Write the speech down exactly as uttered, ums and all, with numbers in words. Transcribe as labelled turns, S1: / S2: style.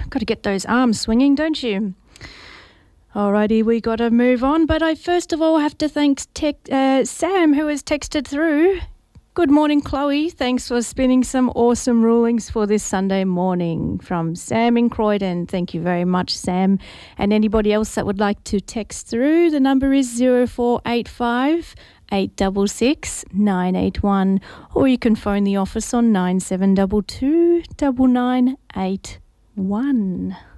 S1: got to get those arms swinging, don't you? Alrighty, we got to move on. But I first of all have to thank tech, uh, Sam, who has texted through. Good morning, Chloe. Thanks for spinning some awesome rulings for this Sunday morning. From Sam in Croydon. Thank you very much, Sam. And anybody else that would like to text through, the number is zero four eight five eight six six nine eight one, or you can phone the office on nine seven two two nine nine eight one.